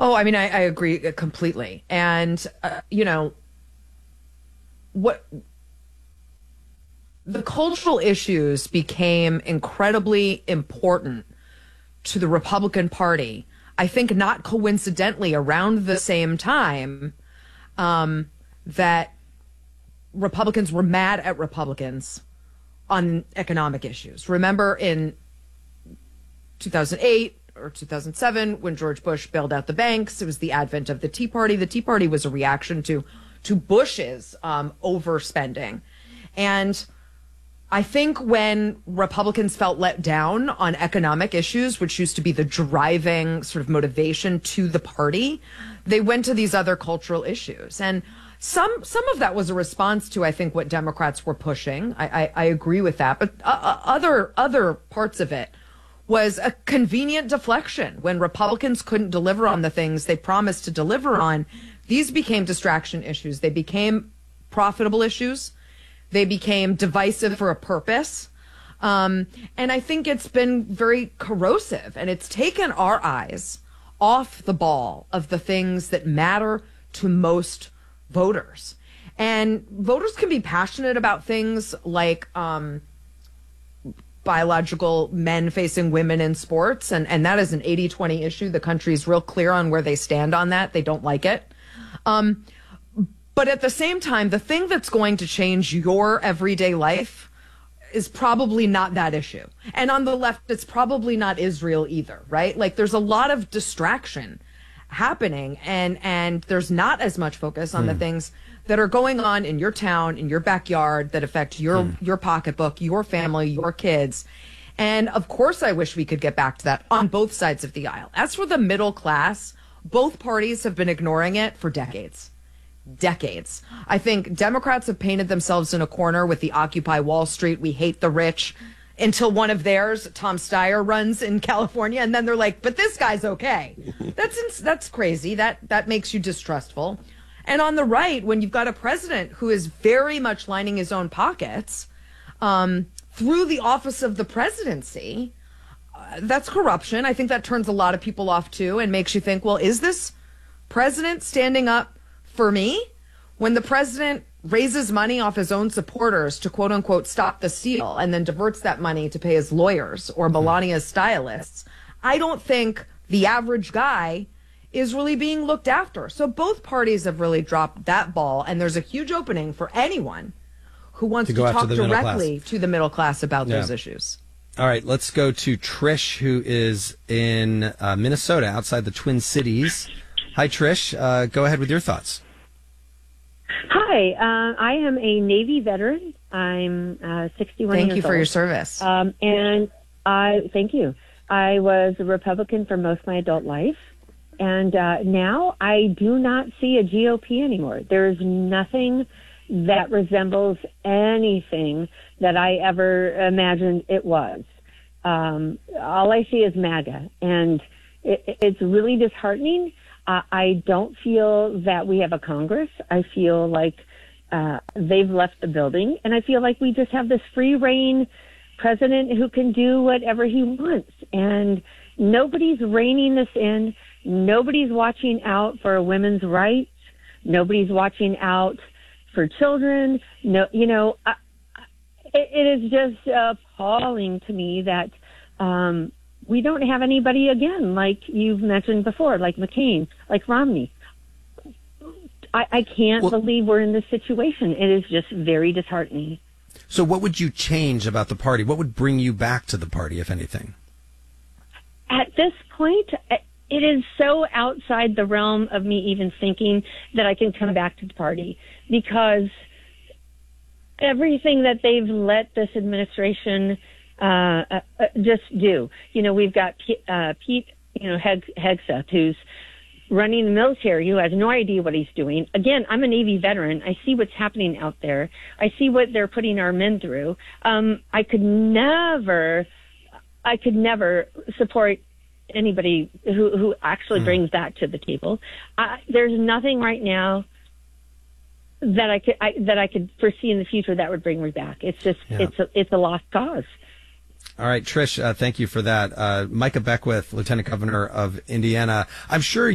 Oh, I mean, I agree completely. And, what the cultural issues became incredibly important to the Republican Party, I think not coincidentally around the same time that Republicans were mad at Republicans on economic issues. Remember in 2008 or 2007 when George Bush bailed out the banks, it was the advent of the Tea Party. The Tea Party was a reaction to Bush's overspending. And I think when Republicans felt let down on economic issues, which used to be the driving sort of motivation to the party, they went to these other cultural issues. And some of that was a response to, I think, what Democrats were pushing. I agree with that. But other parts of it was a convenient deflection. When Republicans couldn't deliver on the things they promised to deliver on, these became distraction issues. They became profitable issues. They became divisive for a purpose. And I think it's been very corrosive, and it's taken our eyes off the ball of the things that matter to most voters. And voters can be passionate about things like biological men facing women in sports, and that is an 80-20 issue. The country's real clear on where they stand on that. They don't like it. But at the same time, the thing that's going to change your everyday life is probably not that issue. And on the left, it's probably not Israel either, right? Like, there's a lot of distraction happening, and there's not as much focus on the things that are going on in your town, in your backyard, that affect your pocketbook, your family, your kids. And of course, I wish we could get back to that on both sides of the aisle. As for the middle class, both parties have been ignoring it for decades. I think Democrats have painted themselves in a corner with the Occupy Wall Street, we hate the rich, until one of theirs, Tom Steyer, runs in California, and then they're like, but this guy's okay. That's crazy. That makes you distrustful. And on the right, when you've got a president who is very much lining his own pockets through the office of the presidency, that's corruption. I think that turns a lot of people off, too, and makes you think, well, is this president standing up for me? When the president raises money off his own supporters to, quote unquote, stop the steal, and then diverts that money to pay his lawyers or Melania's stylists, I don't think the average guy is really being looked after. So both parties have really dropped that ball, and there's a huge opening for anyone who wants to talk directly to the middle class about those issues. All right, let's go to Trish, who is in Minnesota, outside the Twin Cities. Hi, Trish. Go ahead with your thoughts. Hi, I am a Navy veteran. I'm 61 years old. Thank you for your service. And thank you. I was a Republican for most of my adult life. And now I do not see a GOP anymore. There is nothing that resembles anything that I ever imagined it was. All I see is MAGA. And it's really disheartening. I don't feel that we have a Congress. I feel like they've left the building. And I feel like we just have this free reign president who can do whatever he wants. And nobody's reining this in. Nobody's watching out for women's rights. Nobody's watching out for children. No, it is just appalling to me that we don't have anybody, again, like you've mentioned before, like McCain, like Romney. I can't believe we're in this situation. It is just very disheartening. So what would you change about the party? What would bring you back to the party, if anything? At this point, it is so outside the realm of me even thinking that I can come back to the party, because everything that they've let this administration just do. We've got Pete, Hegseth, who's running the military, who has no idea what he's doing. Again, I'm a Navy veteran. I see what's happening out there. I see what they're putting our men through. I could never support anybody who actually brings that to the table. There's nothing right now that I could foresee in the future that would bring me back. It's just it's a lost cause. All right, Trish, thank you for that. Micah Beckwith, Lieutenant Governor of Indiana. I'm sure